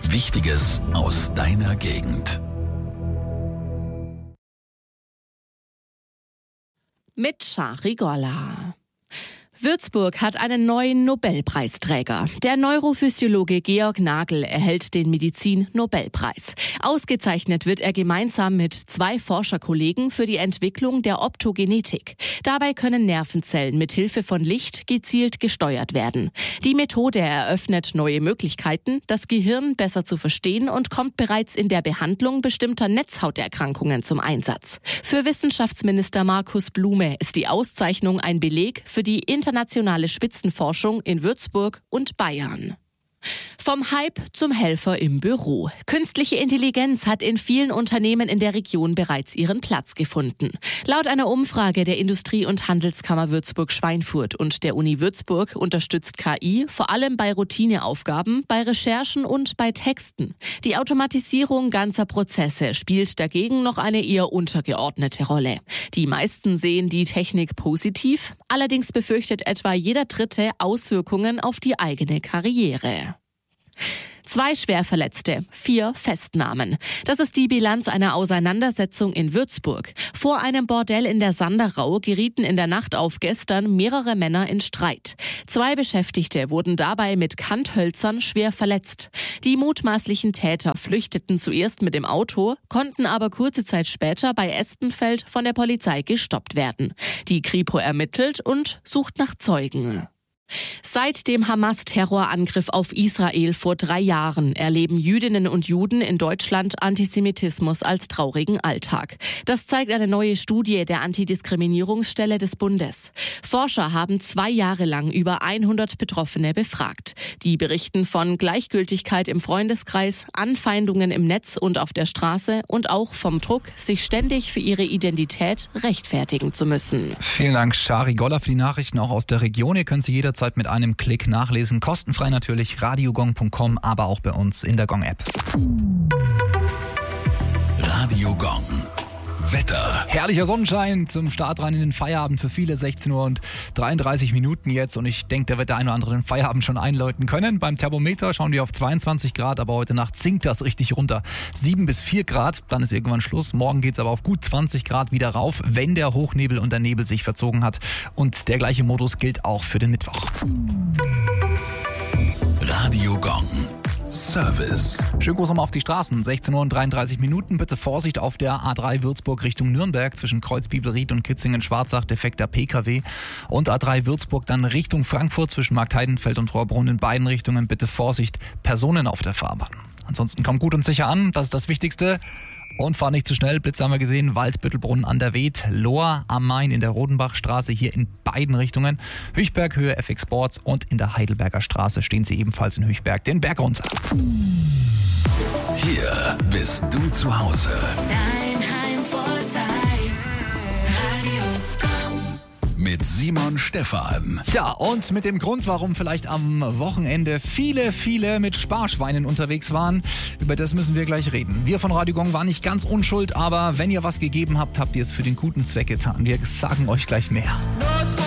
Wichtiges aus deiner Gegend. Mit Shari Golla. Würzburg hat einen neuen Nobelpreisträger. Der Neurophysiologe Georg Nagel erhält den Medizin-Nobelpreis. Ausgezeichnet wird er gemeinsam mit 2 Forscherkollegen für die Entwicklung der Optogenetik. Dabei können Nervenzellen mit Hilfe von Licht gezielt gesteuert werden. Die Methode eröffnet neue Möglichkeiten, das Gehirn besser zu verstehen und kommt bereits in der Behandlung bestimmter Netzhauterkrankungen zum Einsatz. Für Wissenschaftsminister Markus Blume ist die Auszeichnung ein Beleg für die internationale Spitzenforschung in Würzburg und Bayern. Vom Hype zum Helfer im Büro. Künstliche Intelligenz hat in vielen Unternehmen in der Region bereits ihren Platz gefunden. Laut einer Umfrage der Industrie- und Handelskammer Würzburg-Schweinfurt und der Uni Würzburg unterstützt KI vor allem bei Routineaufgaben, bei Recherchen und bei Texten. Die Automatisierung ganzer Prozesse spielt dagegen noch eine eher untergeordnete Rolle. Die meisten sehen die Technik positiv, allerdings befürchtet etwa jeder Dritte Auswirkungen auf die eigene Karriere. 2 Schwerverletzte, 4 Festnahmen. Das ist die Bilanz einer Auseinandersetzung in Würzburg. Vor einem Bordell in der Sanderau gerieten in der Nacht auf gestern mehrere Männer in Streit. 2 Beschäftigte wurden dabei mit Kanthölzern schwer verletzt. Die mutmaßlichen Täter flüchteten zuerst mit dem Auto, konnten aber kurze Zeit später bei Estenfeld von der Polizei gestoppt werden. Die Kripo ermittelt und sucht nach Zeugen. Seit dem Hamas-Terrorangriff auf Israel vor 3 Jahren erleben Jüdinnen und Juden in Deutschland Antisemitismus als traurigen Alltag. Das zeigt eine neue Studie der Antidiskriminierungsstelle des Bundes. Forscher haben 2 Jahre lang über 100 Betroffene befragt. Die berichten von Gleichgültigkeit im Freundeskreis, Anfeindungen im Netz und auf der Straße und auch vom Druck, sich ständig für ihre Identität rechtfertigen zu müssen. Vielen Dank, Shari Golla, für die Nachrichten auch aus der Region. Ihr könnt sie jederzeit mit einem Klick nachlesen. Kostenfrei natürlich, radiogong.com, aber auch bei uns in der Gong-App. Radio Gong. Wetter. Herrlicher Sonnenschein zum Start rein in den Feierabend für viele, 16 Uhr und 33 Minuten jetzt. Und ich denke, da wird der eine oder andere den Feierabend schon einläuten können. Beim Thermometer schauen wir auf 22 Grad, aber heute Nacht sinkt das richtig runter. 7 bis 4 Grad, dann ist irgendwann Schluss. Morgen geht es aber auf gut 20 Grad wieder rauf, wenn der Hochnebel und der Nebel sich verzogen hat. Und der gleiche Modus gilt auch für den Mittwoch. Radio Gong. Service. Schönen Gruß nochmal auf die Straßen. 16 Uhr und 33 Minuten. Bitte Vorsicht auf der A3 Würzburg Richtung Nürnberg zwischen Kreuzbibelried und Kitzingen-Schwarzach. Defekter PKW. Und A3 Würzburg dann Richtung Frankfurt zwischen Marktheidenfeld und Rohrbrunn in beiden Richtungen. Bitte Vorsicht, Personen auf der Fahrbahn. Ansonsten kommt gut und sicher an. Das ist das Wichtigste. Und fahr nicht zu schnell. Blitze haben wir gesehen. Waldbüttelbrunnen an der Weed. Lohr am Main in der Rodenbachstraße hier in beiden Richtungen. Höchberg Höhe FX Sports und in der Heidelberger Straße stehen sie ebenfalls in Höchberg den Berg runter. Hier bist du zu Hause. Dein Heimvorteil. Radio Gong. Mit Simon Stephan. Ja, und mit dem Grund, warum vielleicht am Wochenende viele mit Sparschweinen unterwegs waren, über das müssen wir gleich reden. Wir von Radio Gong waren nicht ganz unschuld, aber wenn ihr was gegeben habt, habt ihr es für den guten Zweck getan. Wir sagen euch gleich mehr.